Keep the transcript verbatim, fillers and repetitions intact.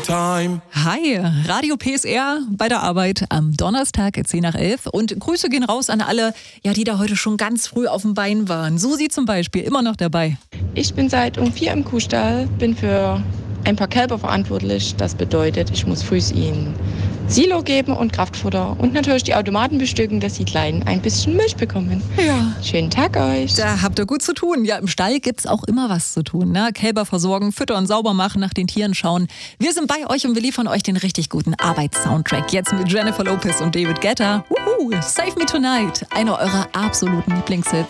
time. Hi, Radio P S R bei der Arbeit am Donnerstag, zehn nach elf. Und Grüße gehen raus an alle, ja, die da heute schon ganz früh auf dem Bein waren. Susi zum Beispiel, immer noch dabei. Ich bin seit um vier im Kuhstall, bin für ein paar Kälber verantwortlich. Das bedeutet, ich muss früh ihnen Silo geben und Kraftfutter und natürlich die Automaten bestücken, dass die Kleinen ein bisschen Milch bekommen. Ja. Schönen Tag euch. Da habt ihr gut zu tun. Ja, im Stall gibt's auch immer was zu tun. Ne? Kälber versorgen, füttern, sauber machen, nach den Tieren schauen. Wir sind bei euch und wir liefern euch den richtig guten Arbeitssoundtrack. Jetzt mit Jennifer Lopez und David Guetta. Uhu, Save Me Tonight. Einer eurer absoluten Lieblingshits.